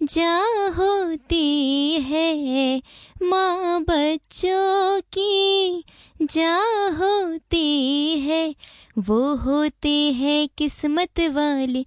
जहाँ होती है माँ बच्चों की, जहाँ होती है वो होते हैं किस्मत वाले